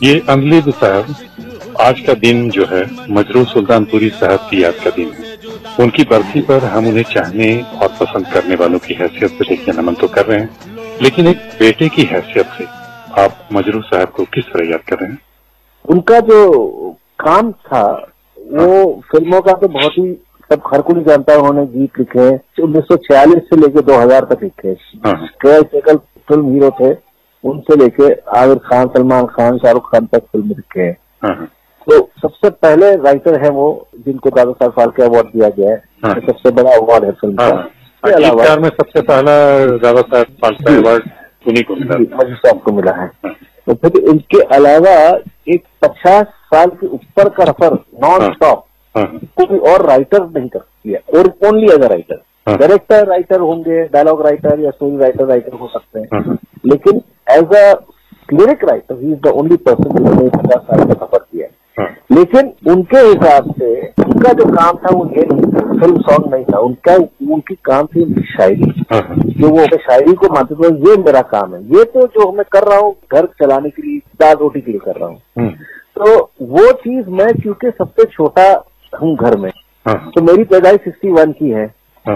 ये अनलिब साहब, आज का दिन जो है मजरूह सुल्तानपुरी साहब की याद का दिन है। उनकी बरसी पर हम उन्हें चाहने और पसंद करने वालों की हैसियत से देखिए नमन तो कर रहे हैं, लेकिन एक बेटे की हैसियत से आप मजरूह साहब को किस तरह याद कर रहे हैं? उनका जो काम था वो फिल्मों का तो बहुत ही सब हर कोई जानता है। उन्होंने गीत लिखे 1946 से लेके 2000 तक लिखे। केवल फिल्म हीरो थे, उनसे लेके आमिर खान, सलमान खान, शाहरुख खान तक फिल्म लिखे हैं। तो सबसे पहले राइटर है वो जिनको दादा साहब फाल्के अवार्ड दिया गया है। तो सबसे बड़ा अवार्ड है फिल्म का। इसके अलावा में सबसे पहला दादा साहब फाल्के अवार्ड उन्हीं को मिला, मजरूह साहब को मिला है। तो फिर इनके अलावा एक 50 साल के ऊपर का सफर नॉन स्टॉप कोई और राइटर नहीं कर किया, और only as a writer. Director writer होंगे, डायलॉग राइटर या स्टोरी राइटर हो सकते हैं, लेकिन as a lyric writer he is the only person जिन्होंने 50 साल का सफर किया है। लेकिन उनके हिसाब से उनका जो काम था वो ये नहीं था, फिल्म सॉन्ग नहीं था उनकी काम थी उनकी शायरी। जो वो शायरी को मानते थे ये मेरा काम है, ये तो जो मैं कर रहा हूँ घर चलाने के लिए, दाल रोटी के लिए कर रहा हूँ। तो वो चीज मैं क्योंकि सबसे छोटा हूँ घर में, तो मेरी पैदाइश 61 की है।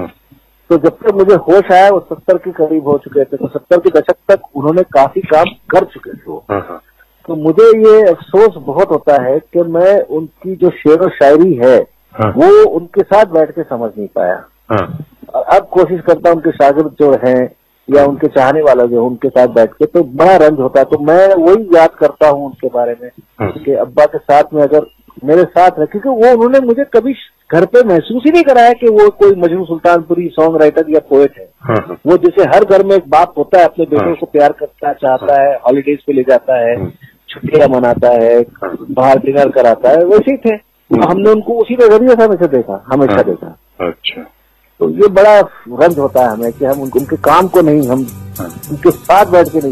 तो जब तक मुझे होश आया वो 70 के करीब हो चुके थे। तो 70 के दशक तक उन्होंने काफी काम कर चुके थे वो। तो मुझे ये अफसोस बहुत होता है कि मैं उनकी जो शेर और शायरी है वो उनके साथ बैठ के समझ नहीं पाया। और अब कोशिश करता हूँ उनके शागिर्द जो हैं या उनके चाहने वाला जो उनके साथ बैठ के, तो बड़ा रंज होता है। तो मैं वही याद करता हूँ उनके बारे में कि अब्बा के साथ में अगर मेरे साथ रहे, क्योंकि वो उन्होंने मुझे कभी घर पे महसूस ही नहीं कराया कि वो कोई मजरूह सुल्तानपुरी सॉन्ग राइटर या पोएट है। वो जैसे हर घर में एक बाप होता है, अपने बेटों को प्यार करता चाहता है, हॉलीडेज पे ले जाता है, छुट्टियां मनाता है, बाहर डिनर कराता है, वैसे ही थे। हमने उनको उसी नजरिए से हमेशा देखा। अच्छा, तो ये बड़ा रंज होता है हमें कि हम उनके काम को नहीं, हम उनके साथ बैठ के नहीं